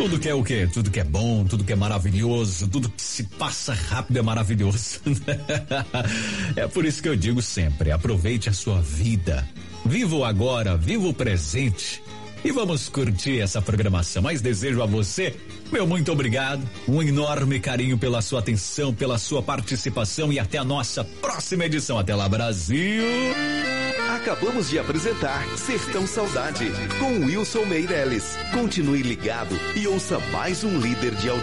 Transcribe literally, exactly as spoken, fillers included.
Tudo que é o quê? Tudo que é bom, tudo que é maravilhoso, tudo que se passa rápido é maravilhoso. É por isso que eu digo sempre, aproveite a sua vida. Viva o agora, viva o presente. E vamos curtir essa programação. Mas desejo a você, meu muito obrigado, um enorme carinho pela sua atenção, pela sua participação e até a nossa próxima edição. Até lá, Brasil! Acabamos de apresentar Sertão Saudade com Wilson Meireles. Continue ligado e ouça mais um líder de audiência.